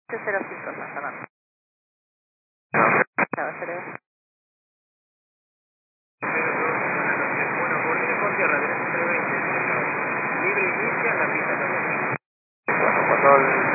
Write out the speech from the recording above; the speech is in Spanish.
05 San Fernando. Chao, hasta luego. Bueno, coordine con tierra, tenemos 320. Libre inicia la pista también. Bueno, cuando el